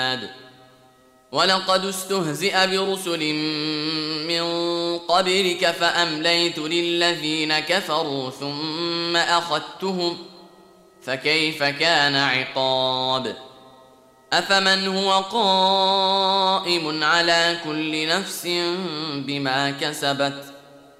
ولقد استهزئ برسل من قبلك فأمليت للذين كفروا ثم أخذتهم فكيف كان عقاب أفمن هو قائم على كل نفس بما كسبت